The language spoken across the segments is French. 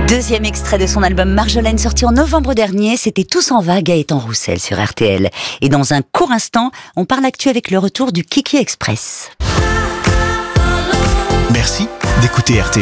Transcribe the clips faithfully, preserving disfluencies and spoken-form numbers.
Deuxième extrait de son album Marjolaine sorti en novembre dernier, c'était Tout s'en va, Gaëtan Roussel sur R T L. Et dans un court instant, on parle actu avec le retour du Kiki Express. Merci d'écouter R T L.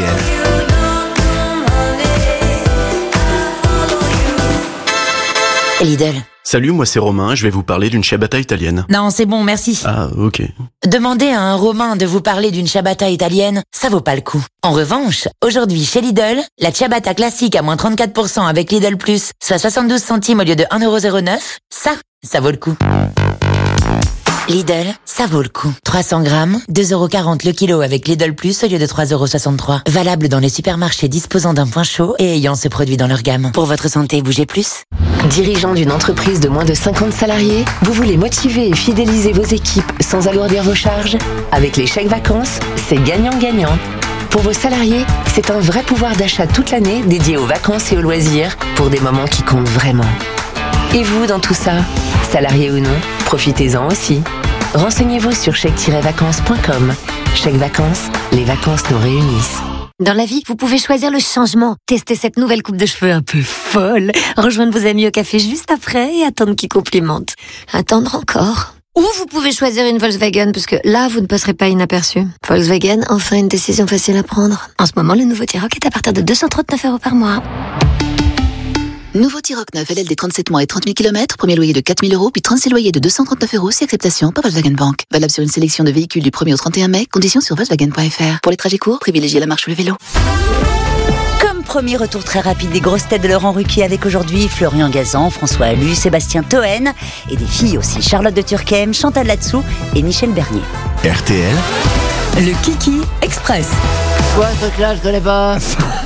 Lidl. Salut, moi c'est Romain, je vais vous parler d'une ciabatta italienne. Non, c'est bon, merci. Ah, ok. Demander à un Romain de vous parler d'une ciabatta italienne, ça vaut pas le coup. En revanche, aujourd'hui chez Lidl, la ciabatta classique à moins trente-quatre pour cent avec Lidl Plus, soit soixante-douze centimes au lieu de un euro zéro neuf, ça, ça vaut le coup. Lidl, ça vaut le coup. trois cents grammes, deux euros quarante le kilo avec Lidl Plus au lieu de trois euros soixante-trois. Valable dans les supermarchés disposant d'un point chaud et ayant ce produit dans leur gamme. Pour votre santé, bougez plus. Dirigeant d'une entreprise de moins de cinquante salariés, vous voulez motiver et fidéliser vos équipes sans alourdir vos charges? Avec les chèques vacances, c'est gagnant-gagnant. Pour vos salariés, c'est un vrai pouvoir d'achat toute l'année dédié aux vacances et aux loisirs pour des moments qui comptent vraiment. Et vous, dans tout ça, salarié ou non, profitez-en aussi. Renseignez-vous sur chèque tiret vacances point com. Chèque vacances, les vacances nous réunissent. Dans la vie, vous pouvez choisir le changement. Tester cette nouvelle coupe de cheveux un peu folle. Rejoindre vos amis au café juste après et attendre qu'ils complimentent. Attendre encore. Ou vous pouvez choisir une Volkswagen, parce que là, vous ne passerez pas inaperçu. Volkswagen, enfin une décision facile à prendre. En ce moment, le nouveau T-Roc est à partir de deux cent trente-neuf euros par mois. Nouveau T-Roc neuf, L L D trente-sept mois et trente mille kilomètres, premier loyer de quatre mille euros, puis trente-six loyers de deux cent trente-neuf euros, si acceptation par Volkswagen Bank. Valable sur une sélection de véhicules du premier au trente et un mai, conditions sur Volkswagen point F R. Pour les trajets courts, privilégiez la marche ou le vélo. Comme premier retour très rapide des grosses têtes de Laurent Ruquier avec aujourd'hui Florian Gazan, François Allu, Sébastien Toen et des filles aussi, Charlotte de Turckheim, Chantal Latsou et Michel Bernier. R T L, Le Kiki Express. Quoi ce truc-là, je connais pas.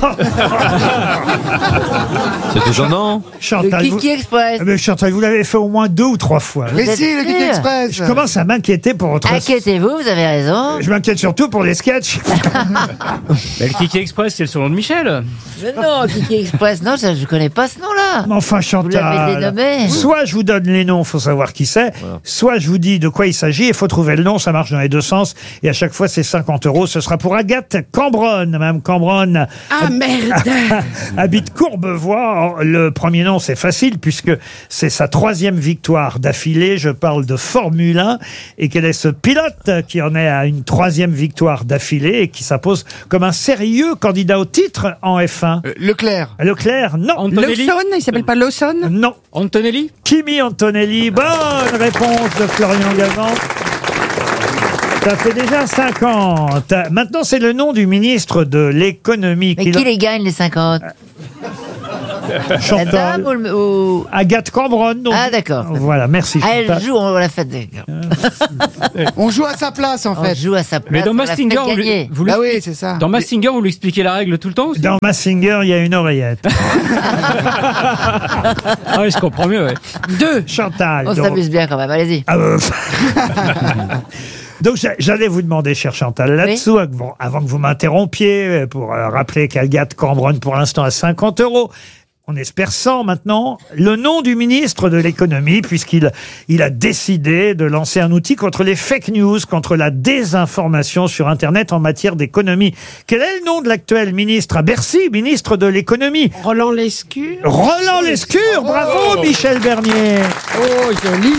C'est étonnant. Chantal, Le vous... Kiki Express. Mais Chantal, vous l'avez fait au moins deux ou trois fois. Mais si, le Kiki Express. Je commence à m'inquiéter pour votre... Inquiétez-vous, vous avez raison. Je m'inquiète surtout pour les sketchs. Mais le Kiki Express, c'est le surnom de Michel. Mais non, Kiki Express, non, je, je connais pas ce nom-là. Mais enfin, Vous l'avez Chantal, dénommé. soit je vous donne les noms, faut savoir qui c'est, soit je vous dis de quoi il s'agit, il faut trouver le nom, ça marche dans les deux sens, et à chaque fois c'est cinquante euros, ce sera pour Agathe Cambronne. Madame Cambronne Ah merde habite Courbevoie. Le premier nom, c'est facile, puisque c'est sa troisième victoire d'affilée, je parle de Formule un, et quel est ce pilote qui en est à une troisième victoire d'affilée, et qui s'impose comme un sérieux candidat au titre en F un. Euh, Leclerc. Leclerc, non. Antonelli. Lawson, il s'appelle pas Lawson? Non. Antonelli. Kimi Antonelli, bonne réponse de Florian Gazan. Ça fait déjà cinquante. Maintenant, c'est le nom du ministre de l'économie. Mais qui les gagne, les cinquante? La Chantal. dame ou, le- ou... Agathe Cambronne. donc- Ah, d'accord. Voilà, merci. Ah, elle Chantal. joue, on l'a fait. d'accord. On joue à sa place, en On fait. joue à sa place. Mais dans on l'a fait Mazinger, vous, lui- gagner. vous lui- Bah oui, c'est ça. dans Mazinger, vous lui expliquez la règle tout le temps aussi. Dans Mazinger, il y a une oreillette. Ah oui, je comprends mieux, ouais. Deux, Chantal. On donc- s'amuse bien quand même, allez-y. Ah, euh, Donc j'a- j'allais vous demander, cher Chantal, là-dessous, avant, avant que vous m'interrompiez, euh, pour euh, rappeler qu'Agathe Cambronne, pour l'instant, à cinquante euros. On espère cent maintenant. Le nom du ministre de l'économie, puisqu'il il a décidé de lancer un outil contre les fake news, contre la désinformation sur Internet en matière d'économie. Quel est le nom de l'actuel ministre à Bercy, ministre de l'économie? Roland Lescure. Roland Lescure, bravo Michel Bernier. Oh, joli.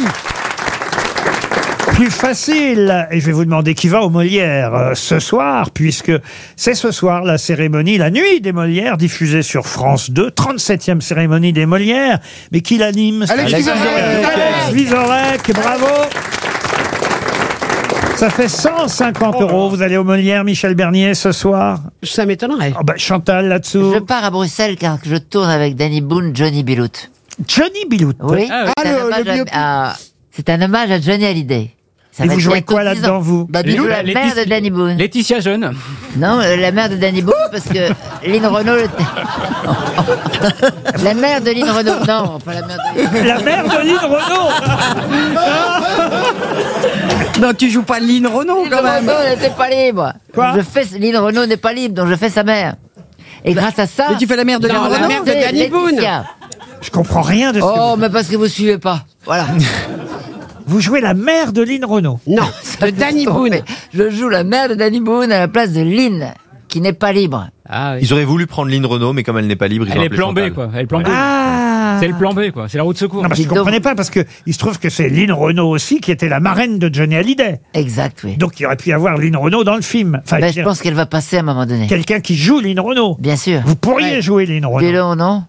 Plus facile, et je vais vous demander qui va aux Molières euh, ce soir, puisque c'est ce soir la cérémonie, la nuit des Molières, diffusée sur France deux, trente-septième cérémonie des Molières, mais qui l'anime? Alex Vizorek. Alex Vizorek, bravo. Ça fait cent cinquante euros, vous allez aux Molières, Michel Bernier, ce soir? Ça m'étonnerait. Oh bah, Chantal, là-dessous. Je pars à Bruxelles car je tourne avec Danny Boone, Johnny Bilout. Johnny Bilout. Oui, Ah, c'est Ah, un le- hommage le à- biopic. à- c'est un hommage à Johnny Hallyday. Ça Et va vous être jouez bientôt quoi dix ans. là-dedans, vous? Bah, Je joue Bilout. la Laetitia- mère de Danny Boone. Laetitia Jeune. Non, euh, la mère de Danny Boone parce que Lynn Renault. le- la mère de Lynn Renault. Non, pas la mère de. La mère de Lynn Renault. Non, tu joues pas Lynn Renault, Lynn quand même. Renault n'était pas libre. Quoi Je fais Lynn Renault n'est pas libre, donc je fais sa mère. Et grâce à ça. Mais tu fais la mère de Non, Lynn la Renault, mère de Danny Boone. Laetitia. Je comprends rien de ce que Oh, vous... mais parce que vous suivez pas. Voilà. Vous jouez la mère de Lynn Renault. Non, de Danny Boone. Je joue la mère de Danny Boone à la place de Lynn. qui n'est pas libre. Ah, oui. Ils auraient voulu prendre Lynn Renault, mais comme elle n'est pas libre, ils Elle ont est appelé plan B, Chantal. quoi. Elle est plan B. Ah C'est le plan B, quoi. C'est la route de secours. Non, parce que je ne comprenais pas, parce que il se trouve que c'est Lynn Renault aussi qui était la marraine de Johnny Hallyday. Exact, oui. Donc il aurait pu y avoir Lynn Renault dans le film. Enfin, Ben, je je veux pense qu'elle va passer à un moment donné. dire, quelqu'un qui joue Lynn Renault. Bien sûr. Vous pourriez Ouais. jouer Lynn Renault. Dis-le, non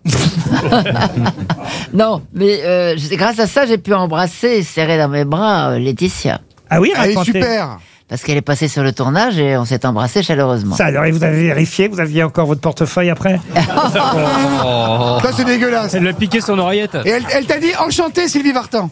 Non, mais euh, je- grâce à ça, j'ai pu embrasser et serrer dans mes bras euh, Laetitia. Ah oui, Elle est racontez. super. Parce qu'elle est passée sur le tournage et on s'est embrassé chaleureusement. Ça alors, et vous avez vérifié, vous aviez encore votre portefeuille après Ça, c'est dégueulasse. Elle lui a piqué son oreillette. Et elle, elle t'a dit enchanté, Sylvie Vartan.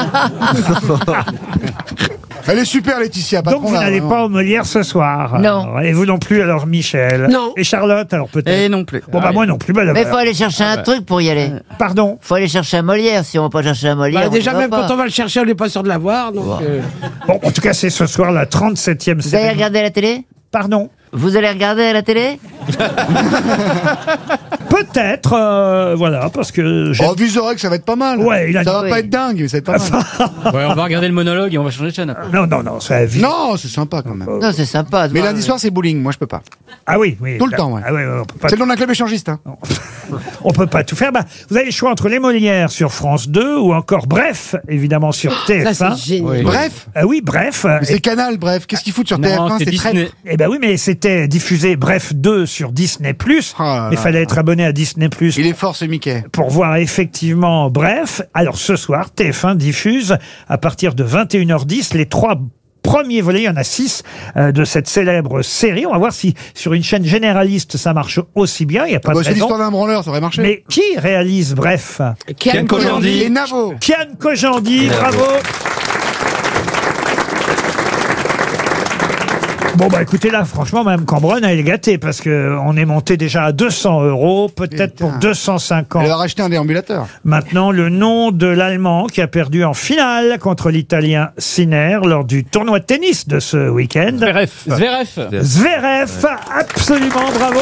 Elle est super, Laetitia. Donc patron, vous là, n'allez vraiment. pas au Molière ce soir. Non. Alors, et vous non plus alors, Michel. Non. Et Charlotte alors peut-être. Et non plus. Bon bah moi non plus. Bah, Mais bah, faut aller chercher un truc pour y aller. Pardon. Faut aller chercher un Molière. Si on va pas chercher un Molière, Bah, on déjà, y va même pas. quand on va le chercher, on n'est pas sûr de l'avoir. Donc, euh, Bon, en tout cas, c'est ce soir la trente-septième Vous allez cérémonie. regarder la télé Pardon. Vous allez regarder à la télé Peut-être, euh, voilà, parce que j'ai... Oh, Vizorek, ça va être pas mal. Ouais, il a Ça va oui. pas être dingue, mais ça va être pas mal. Ouais, on va regarder le monologue et on va changer de chaîne après. Non, non, non, ça vit. Non, c'est sympa quand même. Non, c'est sympa. de Mais voir- lundi soir, c'est bowling. Moi, je peux pas. Ah oui, oui. Tout le temps, ouais. Ah oui, oui, on peut pas, C'est le nom d'un club échangiste. Hein. on peut pas tout faire. Bah, vous avez le choix entre les Molières sur France deux ou encore Bref, évidemment sur T F un. ça, c'est génial. Oui. Bref. Ah oui, Bref. Mais c'est Canal, bref. Qu'est-ce qu'ils foutent sur T F un? Non, c'est C'est très. Disney. Eh ben oui, mais c'était diffusé Bref deux sur Disney plus. Oh là Il là. fallait être abonné à Disney plus Il est fort, ce Mickey. pour voir effectivement Bref. Alors ce soir, T F un diffuse à partir de vingt et une heures dix les trois premiers volets, il y en a six euh, de cette célèbre série. On va voir si sur une chaîne généraliste ça marche aussi bien. Il n'y a pas Bah, de c'est raison. l'histoire d'un branleur, ça aurait marché. Mais qui réalise Bref? Kian Kojandi. Et Navo. Kian Kojandi, bravo. Bon bah écoutez là, franchement, Mme Cambronne, elle est gâtée parce que on est monté déjà à deux cents euros, peut-être pour Putain. deux cent cinquante. Elle va racheter un déambulateur. Maintenant, le nom de l'Allemand qui a perdu en finale contre l'Italien Sinner lors du tournoi de tennis de ce week-end. Zverev. Zverev. Zverev, absolument, bravo.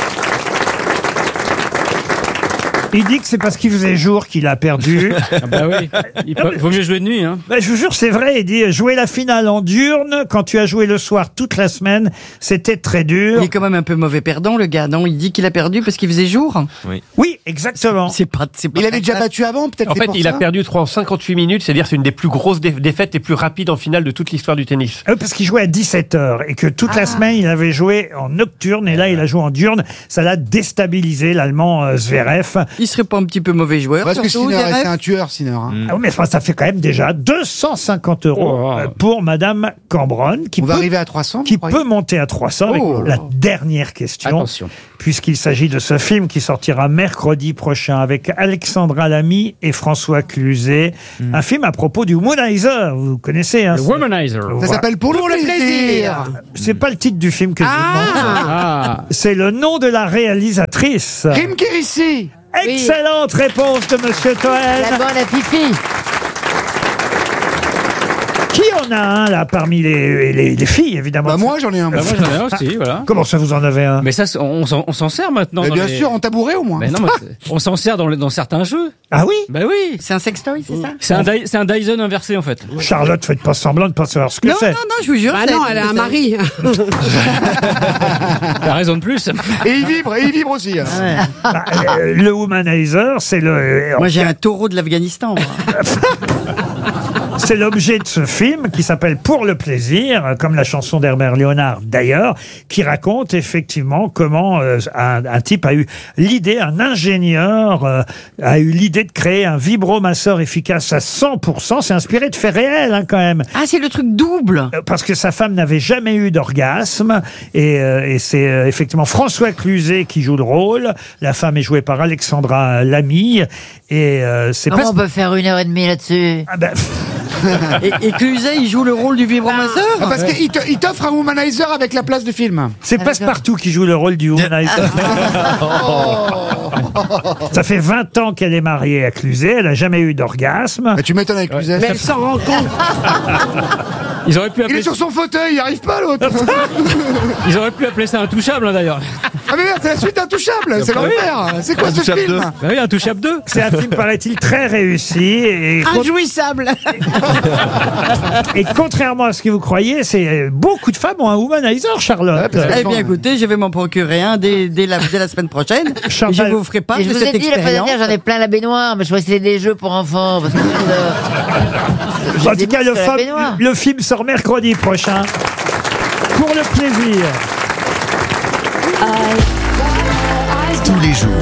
Il dit que c'est parce qu'il faisait jour qu'il a perdu. Ah bah oui. Il peut- vaut mieux jouer de nuit, hein. Bah, je vous jure, c'est vrai. Il dit jouer la finale en diurne quand tu as joué le soir toute la semaine, c'était très dur. Il est quand même un peu mauvais perdant, le gars. Non, il dit qu'il a perdu parce qu'il faisait jour. Oui, exactement. C'est pas, c'est pas Il avait déjà battu avant, peut-être. En c'est fait, pour il ça a perdu trois en cinquante-huit minutes, c'est-à-dire c'est une des plus grosses dé- défaites et plus rapides en finale de toute l'histoire du tennis. Euh, Parce qu'il jouait à dix-sept heures et que toute la semaine, il avait joué en nocturne et là, il a joué en diurne. Ça l'a déstabilisé, l'Allemand euh, Zverev. Il serait pas un petit peu mauvais joueur. Parce que surtout, Sinner, Zverev c'est un tueur, Sinner. Hein. Ah oui, mais enfin, ça fait quand même déjà deux cent cinquante euros Oh. euh, pour Madame Cambronne qui On peut, va arriver à trois cents. qui vous croyez peut monter à trois cents avec Oh. la dernière question. Attention. Puisqu'il s'agit de ce film qui sortira mercredi prochain avec Alexandra Lamy et François Cluzet. Un film à propos du Womanizer. Vous connaissez, hein? Le c'est- Womanizer. Ça Voilà. s'appelle Pour, le plaisir. C'est pas le titre du film que je vous demande. Ah. C'est le nom de la réalisatrice. Rim Kérissi. Excellente réponse de Monsieur La Toen. bonne, la fifi. Qui en a un, là, parmi les, les, les filles, évidemment? Bah, moi, j'en ai un. Bah moi j'en ai un aussi, voilà. Comment ça, vous en avez un? Mais ça, c'est- on s'en on s'en sert maintenant. Mais dans bien les- sûr, en tabouret au moins. Mais non, mais c'est- on s'en sert dans, les- dans certains jeux. Ah oui? Bah oui. C'est un sextoy, c'est ça C'est un, Dy- c'est un Dyson inversé en fait. Charlotte, faites pas semblant de pas savoir ce que Non, c'est. non, non, je vous jure. Bah ça- non, elle a un ça- mari. T'as raison de plus. Et il vibre, et il vibre aussi. hein. Bah, euh, le Womanizer, c'est le, euh, Moi, j'ai un taureau de l'Afghanistan. moi. c'est l'objet de ce film qui s'appelle Pour le plaisir, euh, comme la chanson d'Herbert Léonard d'ailleurs, qui raconte effectivement comment euh, un, un type a eu l'idée, un ingénieur euh, a eu l'idée de créer un vibromasseur efficace à cent pour cent. C'est inspiré de faits réels hein, quand même. Ah, c'est le truc double. Euh, Parce que sa femme n'avait jamais eu d'orgasme et, euh, et c'est euh, effectivement François Cluzet qui joue le rôle. La femme est jouée par Alexandra Lamy et euh, c'est Comment pas on peut faire une heure et demie là-dessus ah ben, Et, et Cluzet, il joue le rôle du vibromasseur. Ah, parce qu'il te- il t'offre un womanizer avec la place de film. c'est Passepartout qui joue le rôle du womanizer. Ça fait vingt ans qu'elle est mariée à Cluzet, elle a jamais eu d'orgasme. Mais tu m'étonnes avec Cluzet. Mais elle s'en rend compte. Ils auraient pu Il appeler, est sur son fauteuil, il arrive pas l'autre. ils auraient pu appeler ça intouchable hein, d'ailleurs. Ah mais merde, c'est la suite intouchable, c'est l'enfer. C'est quoi ce Intouchable film deux. Bah oui, intouchable deux. C'est un film, paraît-il, très réussi. Et Injouissable. Et contrairement à ce que vous croyez, c'est beaucoup de femmes ont un womanizer, Charlotte. Eh bien, écoutez, je vais m'en procurer un dès, dès, la, dès la semaine prochaine. Chantal- Et je vous ferai part Et je de vous ai cette dit la fois expérience. dernière, j'en ai plein la baignoire, mais je croyais que c'était des jeux pour enfants. Parce que, euh, En tout cas, le, la fam- baignoire. le film sort mercredi prochain. Pour le plaisir. Tous les jours,